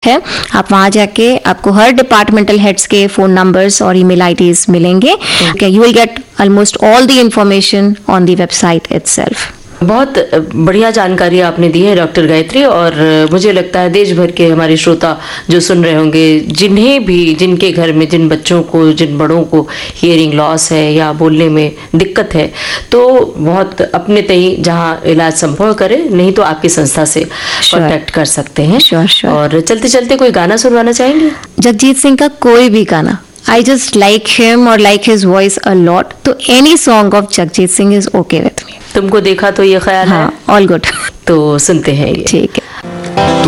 है, आप वहाँ जाके आपको हर डिपार्टमेंटल हेड्स के फ़ोन नंबर्स और ईमेल आईडीज मिलेंगे. You will get almost all the information on the website itself. बहुत बढ़िया जानकारी आपने दी है डॉक्टर गायत्री, और मुझे लगता है देश भर के हमारे श्रोता जो सुन रहे होंगे, जिन्हें भी, जिनके घर में जिन बच्चों को, जिन बड़ों को हियरिंग लॉस है या बोलने में दिक्कत है, तो बहुत अपने तय जहाँ इलाज संभव करें, नहीं तो आपकी संस्था से कॉन्टैक्ट कर सकते हैं. और चलते चलते कोई गाना सुनवाना चाहेंगे? जगजीत सिंह का कोई भी गाना. I just like him or like his voice a lot. तो any song of Jagjit Singh is okay with me. तुमको देखा तो ये ख्याल है. all good. तो सुनते हैं ये. ठीक है.